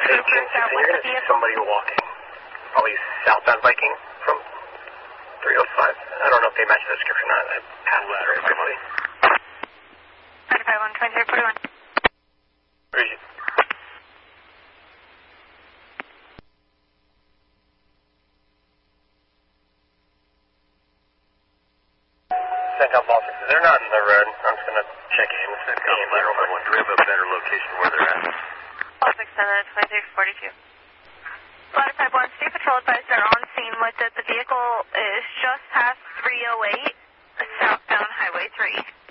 Hey, James, you're going to see somebody walking, probably southbound biking from 305. I don't know if they match the description or not. I passed that very quickly. 951, 2341. Where is it? CENTCOM Baltic, they're not in the road. I'm just going to check in. CENTCOM Lateral 1, do we have a better location where they're at? Baltic 7, 2342. Ladder 51, State Patrol advised they're on scene with it. The vehicle is just past 308, southbound Highway 3.